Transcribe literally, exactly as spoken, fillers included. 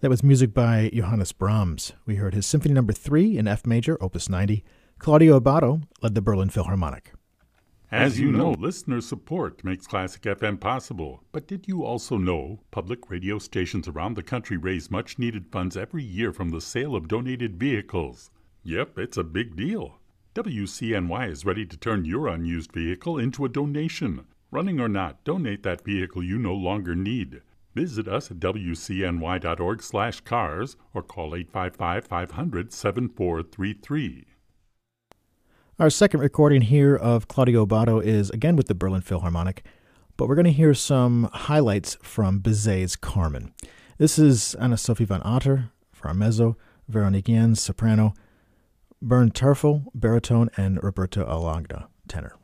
That was music by Johannes Brahms. We heard his Symphony Number three in F major, Opus ninety. Claudio Abbado led the Berlin Philharmonic. As you know, listener support makes Classic F M possible. But did you also know public radio stations around the country raise much-needed funds every year from the sale of donated vehicles? Yep, it's a big deal. W C N Y is ready to turn your unused vehicle into a donation. Running or not, donate that vehicle you no longer need. Visit us at W C N Y dot org slash cars or call eight five five, five hundred, seven four three three. Our second recording here of Claudio Abbado is again with the Berlin Philharmonic, but we're going to hear some highlights from Bizet's Carmen. This is Anna-Sophie van Otter for mezzo, Veronique Jens, soprano, Bernd Terfel, baritone, and Roberto Alagna, tenor.